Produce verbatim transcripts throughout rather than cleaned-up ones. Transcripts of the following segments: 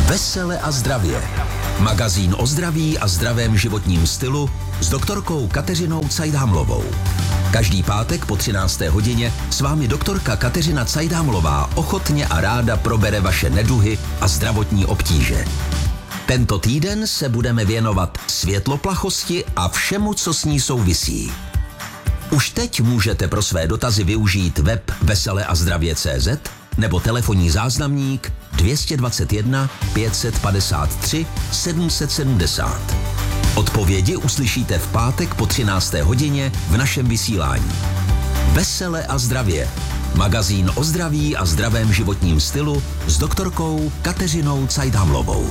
Vesele a zdravě. Magazín o zdraví a zdravém životním stylu s doktorkou Kateřinou Cajdámlovou. Každý pátek po třinácté hodině s vámi doktorka Kateřina Cajdámlová ochotně a ráda probere vaše neduhy a zdravotní obtíže. Tento týden se budeme věnovat světloplachosti a všemu, co s ní souvisí. Už teď můžete pro své dotazy využít web vesele a zdravě tečka cé zet nebo telefonní záznamník dvě stě dvacet jedna pět set padesát tři sedm set sedmdesát. Odpovědi uslyšíte v pátek po třinácté hodině v našem vysílání. Vesele a zdravě. Magazín o zdraví a zdravém životním stylu s doktorkou Kateřinou Cajdámlovou.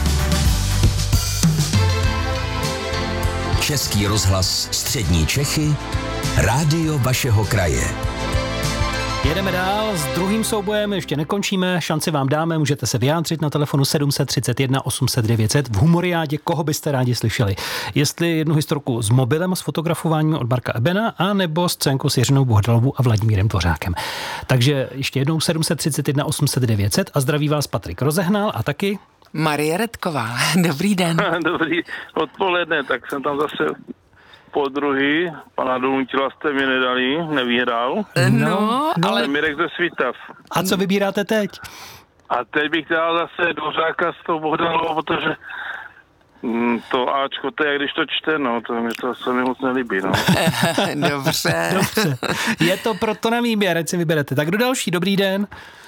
Český rozhlas Střední Čechy, rádio vašeho kraje. Jedeme dál s druhým soubojem, ještě nekončíme, šanci vám dáme, můžete se vyjádřit na telefonu sedm set třicet jedna osm set devět set v Humoriádě, koho byste rádi slyšeli. Jestli jednu historku s mobilem a s fotografováním od Marka Ebena, anebo scénku s Jiřinou Bohdalovou a Vladimírem Dvořákem. Takže ještě jednou sedm set třicet jedna osm set devět set a zdraví vás Patrik Rozehnal a taky Marie Redková. Dobrý den. Dobrý odpoledne, tak jsem tam zase po druhý, pana Donutila jste mi nedali, nevyhrál. No, no ale... Mirek ze Svitav. A co vybíráte teď? A teď bych dal zase Dvořáka s tou Bohdalovou, protože mm, to Ačko, to je jak když to čte, no, to, mě to se mi moc nelíbí, no. Dobře. Dobře. Je to proto na výběr, ať si vyberete. Tak kdo další? Dobrý den.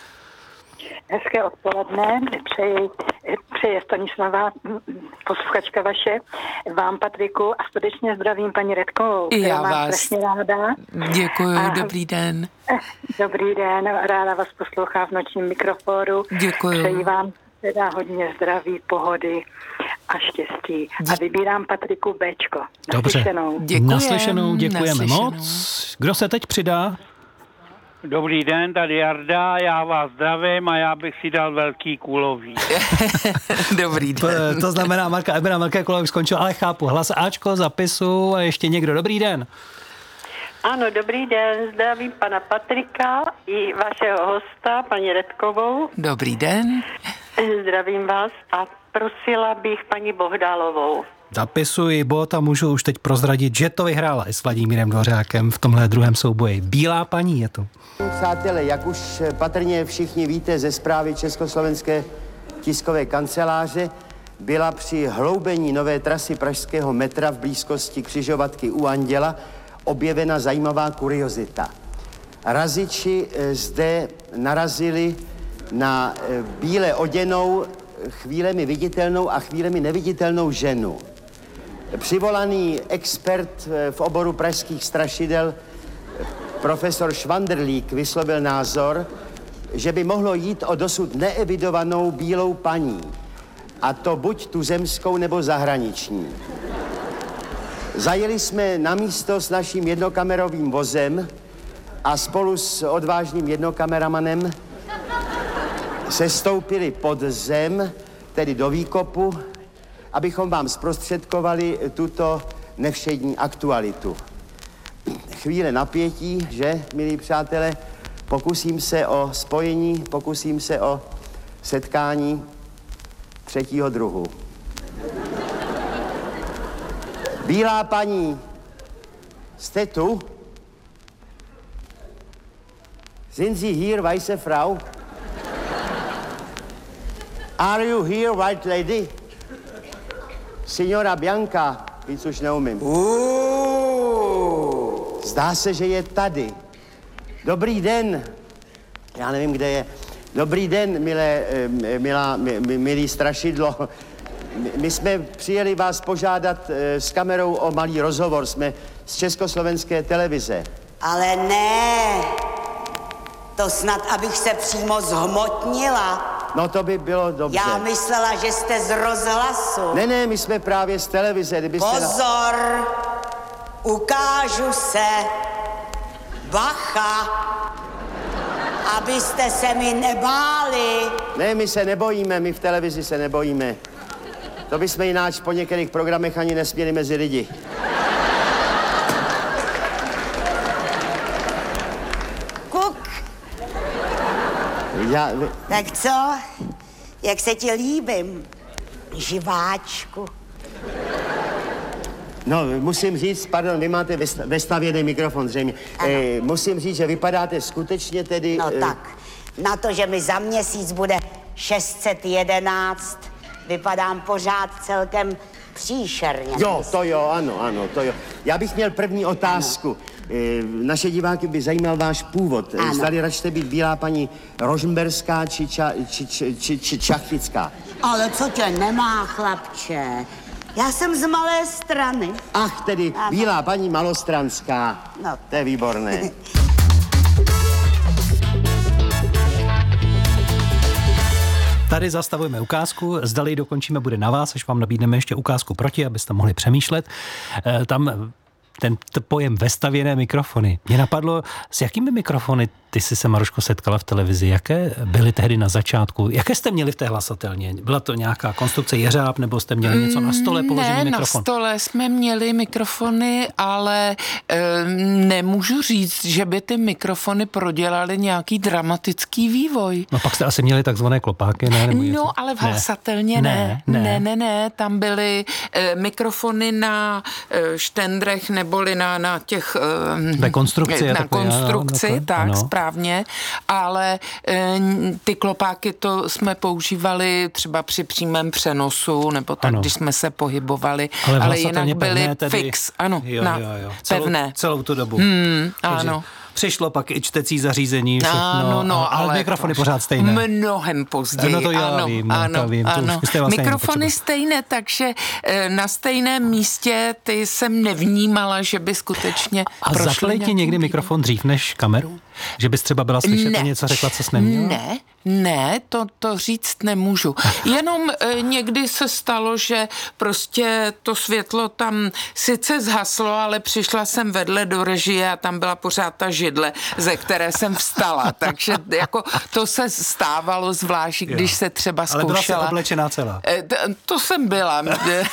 Hezké odpoledne, přeji, přeji Stanislava, posluchačka vaše, vám Patriku a skutečně zdravím paní Redkovou. Já mám vás strašně ráda. Děkuji, a, dobrý den. Dobrý den, ráda vás poslouchám v nočním mikrofonu. Děkuji. Přeji vám teda hodně zdraví, pohody a štěstí. A vybírám Patriku Béčko. Dobře. Naslyšenou. Děkujem. Naslyšenou, děkujeme Naslyšenou. moc. Kdo se teď přidá? Dobrý den, tady Jarda, já vás zdravím a já bych si dal velký kůlový. Dobrý To, den. to znamená Marka Ebena, velké kolo už skončil, ale chápu. Hlas Ačko, zapisu a ještě někdo. Dobrý den. Ano, dobrý den, zdravím pana Patrika i vašeho hosta, paní Redkovou. Dobrý den. Zdravím vás a prosila bych paní Bohdalovou. Zapisuji bod a můžu už teď prozradit, že to vyhrála i s Vladimírem Dvořákem v tomhle druhém souboji. Bílá paní je to. Přátelé, jak už patrně všichni víte ze zprávy Československé tiskové kanceláře, byla při hloubení nové trasy pražského metra v blízkosti křižovatky u Anděla objevena zajímavá kuriozita. Raziči zde narazili na bíle oděnou, chvílemi viditelnou a chvílemi neviditelnou ženu. Přivolaný expert v oboru pražských strašidel profesor Švandrlík vyslovil názor, že by mohlo jít o dosud neevidovanou bílou paní, a to buď tuzemskou nebo zahraniční. Zajeli jsme na místo s naším jednokamerovým vozem a spolu s odvážným jednokameramanem sestoupili pod zem, tedy do výkopu, abychom vám zprostředkovali tuto nevšední aktualitu. Chvíle napětí, že, milí přátelé, pokusím se o spojení, pokusím se o setkání třetího druhu. Bílá paní, jste tu? Sind Sie hier, weiße Frau? Are you here, white lady? Signora Bianca, víc už neumím. Uh. Zdá se, že je tady. Dobrý den. Já nevím, kde je. Dobrý den, milé, milá, milý strašidlo. My jsme přijeli vás požádat s kamerou o malý rozhovor. Jsme z Československé televize. Ale ne, to snad, abych se přímo zhmotnila. No to by bylo dobře. Já myslela, že jste z rozhlasu. Ne, ne, my jsme právě z televize. Kdybyste Pozor, na... ukážu se. Bacha, abyste se mi nebáli. Ne, my se nebojíme, my v televizi se nebojíme. To bychom jináč po některých programech ani nesměli mezi lidi. Kuk. Já... Tak co? jak se ti líbím, živáčku. No, musím říct, pardon, vy máte vesta- vestavěný mikrofon zřejmě. E, musím říct, že vypadáte skutečně tedy... No e... tak, na to, že mi za měsíc bude šest set jedenáct, vypadám pořád celkem příšerně. Jo, to jo, ano, ano, to jo. Já bych měl první otázku. E, naše diváky by zajímal váš původ. Ano. Zdali račte být bílá paní Rožmberská či, ča, či, či, či, či Čachtická. Ale co tě nemá, chlapče? Já jsem z Malé Strany. Ach, tedy Ano. bílá paní Malostranská. No. To je výborné. Tady zastavujeme ukázku, zdali ji dokončíme, bude na vás, až vám nabídneme ještě ukázku proti, abyste mohli přemýšlet. E, tam ten t- pojem vestavěné mikrofony. Mě napadlo, s jakými mikrofony ty jsi se, Maruško, setkala v televizi? Jaké byly tehdy na začátku? Jaké jste měli v té hlasatelně? Byla to nějaká konstrukce jeřáb, nebo jste měli něco na stole, položený ne, mikrofon? Na stole jsme měli mikrofony, ale e, nemůžu říct, že by ty mikrofony prodělaly nějaký dramatický vývoj. No pak jste asi měli takzvané klopáky, ne? Nebo něco? No, ale v hlasatelně ne. Ne, ne. Ne, ne, ne. Tam byly e, mikrofony na e, štendrech, neboli na, na těch... E, na konstrukci. Na takový, konstrukci, ano, tak, ano. správně. Ale e, ty klopáky to jsme používali třeba při přímém přenosu, nebo tak, ano. když jsme se pohybovali. Ale, ale jinak byly pevné, tedy... fix, ano, jo, na jo, jo. Celou, pevné. Celou tu dobu. Hmm, Takže ano. Přišlo pak i čtecí zařízení, všechno, Ano, no, ale, ale mikrofony pořád stejné. Mnohem později. No to já ano, vím, no, ano, to vím, to ano. už jste vlastně Mikrofony stejné, takže na stejném místě ty jsem nevnímala, že by skutečně A zatlej ti někdy mikrofon dřív než kameru? Že bys třeba byla slyšet a něco řekla, co jsi neměla? Ne, ne, to, to říct nemůžu. Jenom e, někdy se stalo, že prostě to světlo tam sice zhaslo, ale přišla jsem vedle do režie a tam byla pořád ta židle, ze které jsem vstala. Takže jako to se stávalo zvlášť, když se třeba zkoušela. Ale byla jsi oblečená celá. E, to, to jsem byla.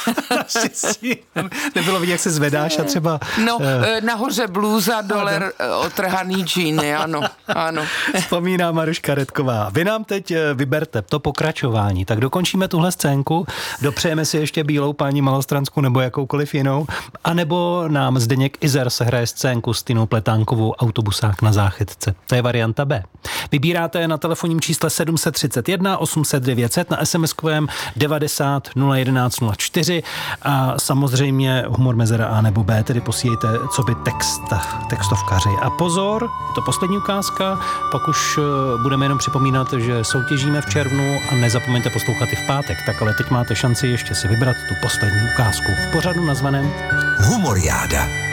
Nebylo vidět, jak se zvedáš a třeba... No, e, nahoře blůza, dole otrhaný džíny, ano, ano. Vzpomíná Maruška Redková. Vy nám teď vyberte to pokračování, tak dokončíme tuhle scénku, dopřejeme si ještě bílou paní Malostranskou nebo jakoukoliv jinou, anebo nám Zdeněk Izer sehraje scénku s Tinou Pletánkovou Autobusák na záchytce. To je varianta B. Vybíráte na telefonním čísle sedm set třicet jedna osm set devět set, na SMSkovém devadesát nula jedenáct nula čtyři a samozřejmě humor mezera A nebo B, tedy posílejte co by text, textovkaři. A pozor, to poslední ukázka, pak už budeme jenom připomínat, že soutěžíme v červnu a nezapomeňte poslouchat i v pátek. Tak ale teď máte šanci ještě si vybrat tu poslední ukázku v pořadu nazvaném Humoriáda.